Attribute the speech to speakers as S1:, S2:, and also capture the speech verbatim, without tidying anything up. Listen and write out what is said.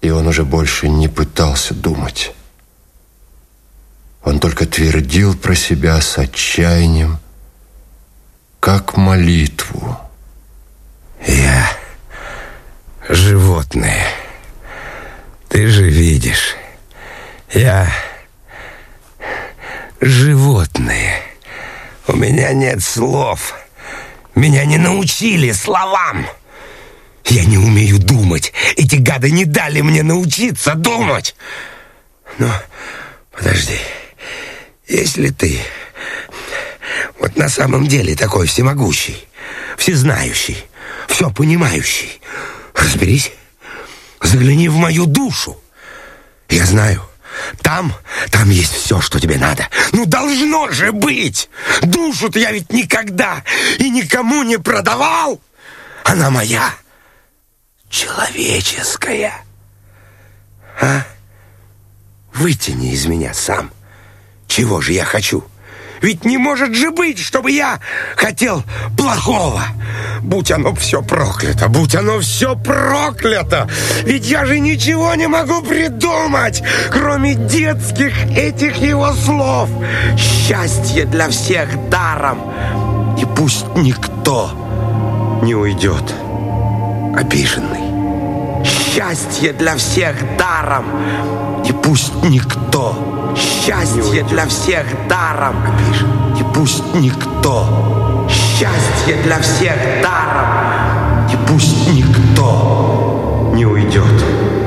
S1: И он уже больше не пытался думать. Он только твердил про себя с отчаянием, как молитву.
S2: Я животное. Ты же видишь, я животное. У меня нет слов. Меня не научили словам. Я не умею думать. Эти гады не дали мне научиться думать. Но подожди. Если ты вот на самом деле такой всемогущий, всезнающий, все понимающий, разберись, загляни в мою душу. Я знаю, там, там есть все, что тебе надо. Ну, должно же быть! Душу-то я ведь никогда и никому не продавал. Она моя, человеческая. А? Вытяни из меня сам. Чего же я хочу? Ведь не может же быть, чтобы я хотел плохого. Будь оно все проклято, будь оно все проклято. Ведь я же ничего не могу придумать, кроме детских этих его слов. Счастье для всех даром. И пусть никто не уйдет обиженный. Счастье для всех даром. И пусть никто Счастье для всех даром. И пусть никто. Счастье для всех даром. И пусть никто не уйдет